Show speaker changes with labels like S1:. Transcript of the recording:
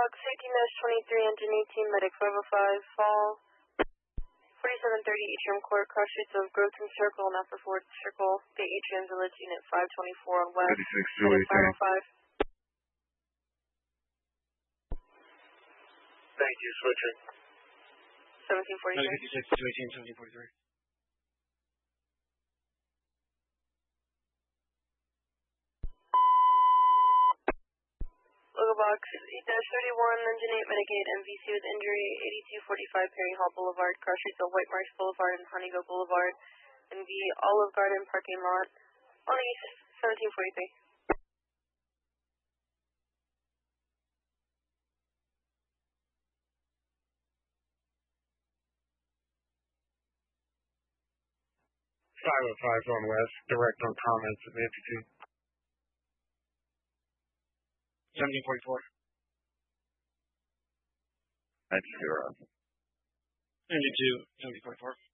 S1: Box 18-23, Engine 18, Medic 505, fall. 4730 Atrium Court, cross streets of Groton Circle and Upper Ford Circle. Gate Atrium Village, Unit 524 on West.
S2: 56
S1: 505.
S3: Thank you, switching.
S1: 1743.
S4: 56 to 18, 1743.
S1: Logo Box 8-31, Engine 8, Medic 8, MVC with injury, 8245 Perry Hall Boulevard, cross streets of White Marsh Boulevard and Honeygo Boulevard, in the Olive Garden parking lot, on East 1743.
S3: .505 on West, direct on comments of entity.
S4: 1744.
S2: That's 0.
S4: Engine 2, 1744.